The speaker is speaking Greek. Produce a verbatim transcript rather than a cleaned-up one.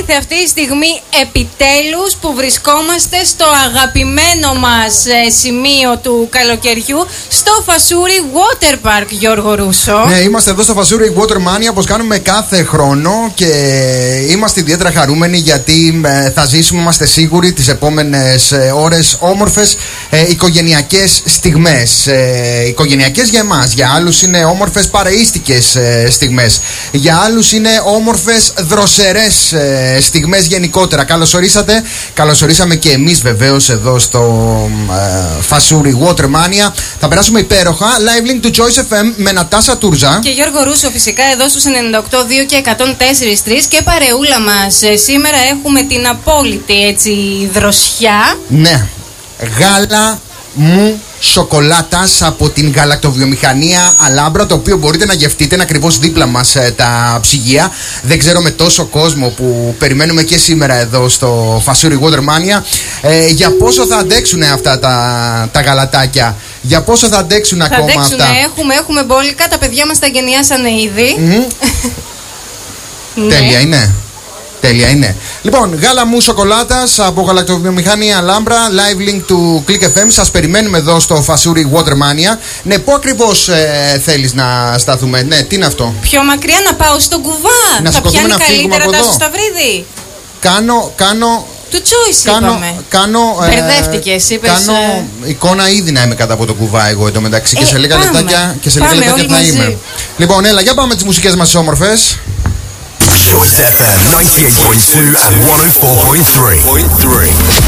ήρθε αυτή η στιγμή επιτέλους που βρισκόμαστε στο αγαπημένο μας ε, σημείο του καλοκαιριού, στο Φασούρι Water Park, Γιώργο Ρούσο. Ναι, είμαστε εδώ στο Φασούρι Water Mania, όπως κάνουμε κάθε χρόνο, και είμαστε ιδιαίτερα χαρούμενοι γιατί ε, θα ζήσουμε, είμαστε σίγουροι, τις επόμενες ε, ώρες όμορφες ε, οικογενειακές στιγμές. Ε, οικογενειακές για εμάς, για άλλους είναι όμορφες παρεΐστικες ε, στιγμές, για άλλους είναι όμορφες δροσερές ε, στιγμές γενικότερα. Καλώς ορίσατε, καλώς ορίσαμε και εμείς βεβαίως εδώ στο ε, Φασούρι Water Mania. Θα περάσουμε υπέροχα. Live link του Choice εφ εμ με Νατάσα Τούρζα και Γιώργο Ρούσο, φυσικά εδώ στους ενενήντα οκτώ δύο και εκατόν τέσσερα κόμμα τρία, και παρεούλα μας. Ε, σήμερα έχουμε την απόλυτη έτσι δροσιά. Ναι, γάλα μου σοκολάτας από την γαλακτοβιομηχανία Αλάμπρα, το οποίο μπορείτε να γευτείτε, είναι ακριβώς δίπλα μας ε, τα ψυγεία. Δεν ξέρω, με τόσο κόσμο που περιμένουμε και σήμερα εδώ στο Φασούρι Water Mania, ε, για πόσο θα αντέξουν αυτά τα, τα γαλατάκια, για πόσο θα αντέξουν θα ακόμα αντέξουνε, αυτά. Έχουμε, έχουμε μπόλικα, τα παιδιά μας τα γενιάσανε ήδη. Mm. Τέλεια είναι. Τέλεια είναι. Λοιπόν, γάλα μου σοκολάτας από γαλακτοβιομηχανία Αλάμπρα, live link του Click εφ εμ. Σας περιμένουμε εδώ στο Φασούρι Water Mania. Ναι, πού ακριβώς ε, θέλεις να σταθούμε? Ναι, τι είναι αυτό? Πιο μακριά, να πάω στον κουβά. Να θα πιάνει να καλύτερα Τάσο Σταυρίδη. Κάνω, κάνω... Του Choice κάνω, είπαμε. Κάνω, ε, Μπερδεύτηκες, είπες. Κάνω ε... εικόνα ήδη να είμαι κάτω από το κουβά εγώ εντωμεταξύ. Ε, και σε λίγα πάμε. λεπτάκια, και σε λίγα πάμε, λεπτάκια θα μαζί. είμαι. Λοιπόν, έλα, για πάμε τις μουσικές μας όμορφες. Choice εφ εμ ninety-eight point two and one oh four point three.